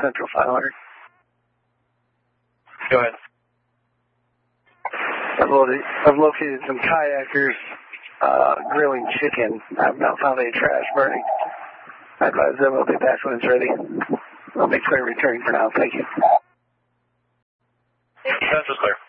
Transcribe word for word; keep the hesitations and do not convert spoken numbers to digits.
Central five hundred. Go ahead. I've, loaded, I've located some kayakers uh, grilling chicken. I've not found any trash burning. I advise them I'll be back when it's ready. I'll make clear returning for now. Thank you. That's clear.